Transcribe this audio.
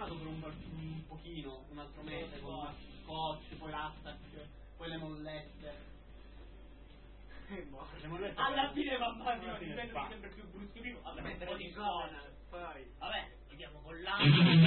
aspettato per un pochino, un altro mese, con una scotch, poi l'Attack, poi le mollette. Alla fine va avanti, diventa sempre più brusco vivo. Vabbè, un po' di zona. Vabbè, chiudiamo con l'Attack.